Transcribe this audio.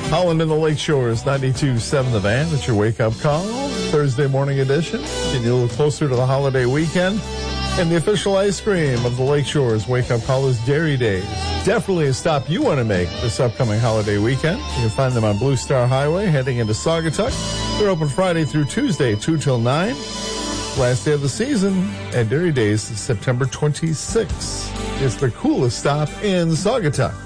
Holland in the Lake Shores, 92.7 The Van. It's your wake-up call, Thursday morning edition. Getting you a little closer to the holiday weekend. And the official ice cream of the Lake Shores wake-up call is Dairy Days. Definitely a stop you want to make this upcoming holiday weekend. You can find them on Blue Star Highway heading into Saugatuck. They're open Friday through Tuesday, 2 till 9. Last day of the season at Dairy Days is September 26th. It's the coolest stop in Saugatuck.